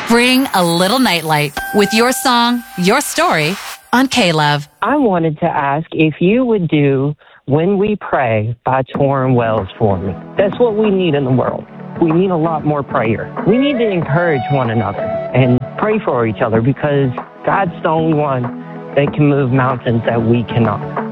Bring a little nightlight with your song, your story on K-Love. I wanted to ask if you would do When We Pray by Torrin Wells for me. That's what we need in the world. We need a lot more prayer. We need to encourage one another and pray for each other because God's the only one that can move mountains that we cannot.